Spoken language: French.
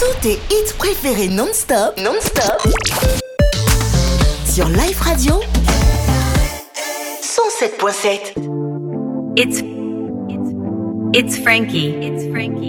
Tous tes hits préférés non-stop sur Live Radio 107.7. It's Frankie.